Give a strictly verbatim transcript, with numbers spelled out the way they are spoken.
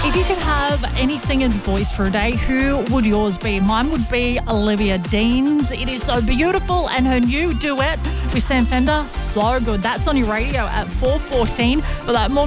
If you could have any singer's voice for a day, who would yours be? Mine would be Olivia Dean's. It is so beautiful, and her new duet with Sam Fender, so good. That's on your radio at four fourteen for that morning.